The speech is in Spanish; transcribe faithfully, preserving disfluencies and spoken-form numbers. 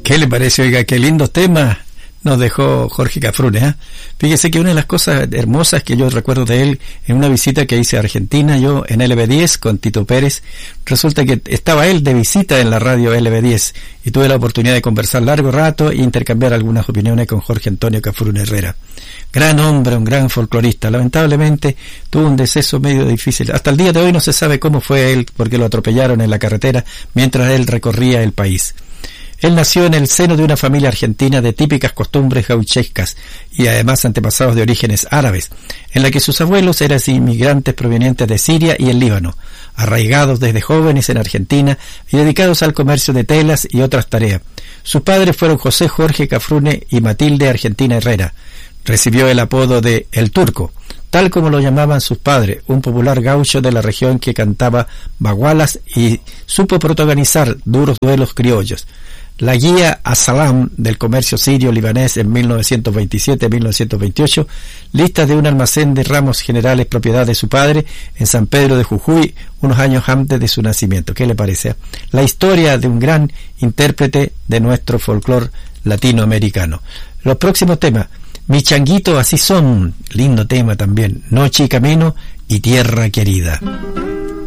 ¿Qué le parece? Oiga, qué lindos temas nos dejó Jorge Cafrune, ¿eh? Fíjese que una de las cosas hermosas que yo recuerdo de él, en una visita que hice a Argentina, yo en L B diez con Tito Pérez, resulta que estaba él de visita en la radio L B diez y tuve la oportunidad de conversar largo rato e intercambiar algunas opiniones con Jorge Antonio Cafrune Herrera. Gran hombre, un gran folclorista. Lamentablemente tuvo un deceso medio difícil. Hasta el día de hoy no se sabe cómo fue él, porque lo atropellaron en la carretera mientras él recorría el país. Él nació en el seno de una familia argentina de típicas costumbres gauchescas y además antepasados de orígenes árabes, en la que sus abuelos eran inmigrantes provenientes de Siria y el Líbano, arraigados desde jóvenes en Argentina y dedicados al comercio de telas y otras tareas. Sus padres fueron José Jorge Cafrune y Matilde Argentina Herrera. Recibió el apodo de El Turco, tal como lo llamaban sus padres, un popular gaucho de la región que cantaba bagualas y supo protagonizar duros duelos criollos. La guía a Salam del comercio sirio-libanés en mil novecientos veintisiete a mil novecientos veintiocho, lista de un almacén de ramos generales propiedad de su padre en San Pedro de Jujuy, unos años antes de su nacimiento. ¿Qué le parece? La historia de un gran intérprete de nuestro folclore latinoamericano. Los próximos temas: Mi changuito así son, lindo tema también, Noche y camino y Tierra querida.